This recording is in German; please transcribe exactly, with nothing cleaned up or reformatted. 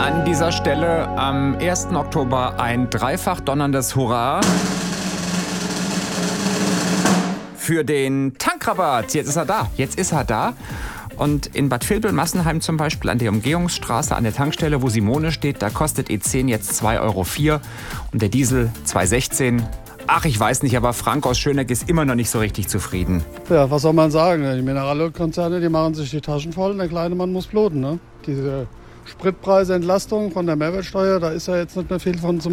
An dieser Stelle am ersten Oktober ein dreifach donnerndes Hurra für den Tankrabatt. Jetzt ist er da. Jetzt ist er da. Und in Bad Vilbel-Massenheim zum Beispiel an der Umgehungsstraße, an der Tankstelle, wo Simone steht, da kostet E zehn jetzt zwei Euro vier und der Diesel zwei Euro sechzehn. Ach, ich weiß nicht, aber Frank aus Schöneck ist immer noch nicht so richtig zufrieden. Ja, was soll man sagen? Die Mineralölkonzerne, die machen sich die Taschen voll und der kleine Mann muss bluten. Ne? Diese Spritpreisentlastung von der Mehrwertsteuer, da ist ja jetzt nicht mehr viel von zu